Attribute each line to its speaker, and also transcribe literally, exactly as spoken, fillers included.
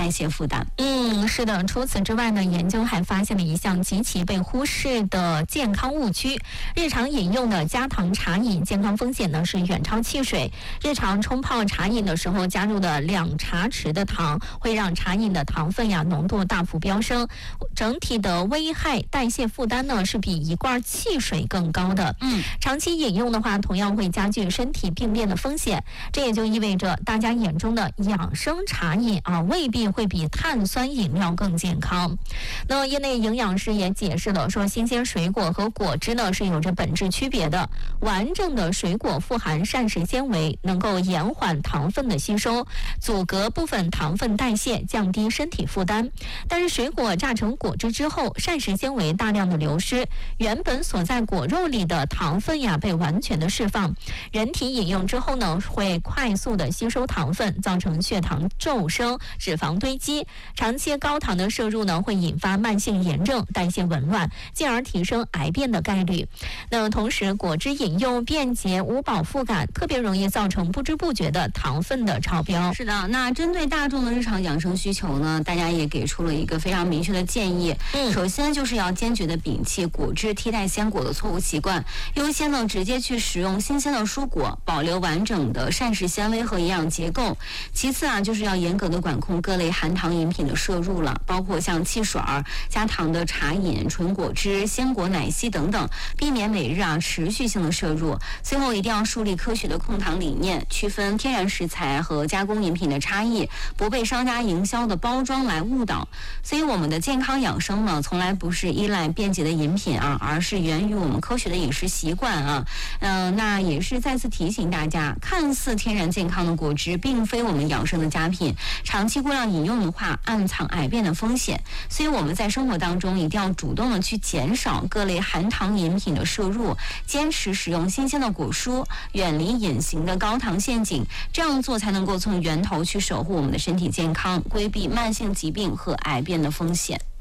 Speaker 1: 代谢负担。
Speaker 2: 嗯，是的。除此之外呢，研究还发现了一项极其被忽视的健康误区：日常饮用的加糖茶饮健康风险呢是远超汽水。日常冲泡茶饮的时候加入的两茶匙的糖，会让茶饮的糖分呀浓度大幅飙升，整体的危害代谢负担呢是比一罐汽水更高的。
Speaker 1: 嗯，
Speaker 2: 长期饮用的话，同样会加剧身体病变的风险。这也就意味着大家眼中的养生茶饮啊，未必会比碳酸饮料更健康。那业内营养师也解释了，说新鲜水果和果汁呢是有着本质区别的。完整的水果富含膳食纤维，能够延缓糖分的吸收，阻隔部分糖分代谢，降低身体负担。但是水果榨成果汁之后，膳食纤维大量的流失，原本锁在果肉里的糖分呀被完全的释放。人体饮用之后呢，会快速的吸收糖分，造成血糖骤升、脂肪堆积。长期高糖的摄入呢，会引发慢性炎症、代谢紊乱，进而提升癌变的概率。那同时，果汁饮用便捷无饱腹感，特别容易造成不知不觉的糖分的超标。
Speaker 1: 是的，那针对大众的日常养生需求呢，大家也给出了一个非常明确的建议。
Speaker 2: 嗯，
Speaker 1: 首先就是要坚决的摒弃果汁替代鲜果的错误习惯，优先呢直接去食用新鲜的蔬果，保留完整的膳食纤维和营养结构。其次啊，就是要严格的管控各类含糖饮品的摄入了，包括像汽水、加糖的茶饮、纯果汁、鲜果奶昔等等，避免每日啊持续性的摄入。最后一定要树立科学的控糖理念，区分天然食材和加工饮品的差异，不被商家营销的包装来误导。所以我们的健康养生呢，从来不是依赖便捷的饮品啊，而是源于我们科学的饮食习惯啊。嗯、呃，那也是再次提醒大家，看似天然健康的果汁，并非我们养生的佳品，长期过量饮用的话，暗藏癌变的风险。所以我们在生活当中一定要主动的去减少各类含糖饮品的摄入，坚持使用新鲜的果蔬，远离隐形的高糖陷阱。这样做才能够从源头去守护我们的身体健康，规避慢性疾病和癌变的风险。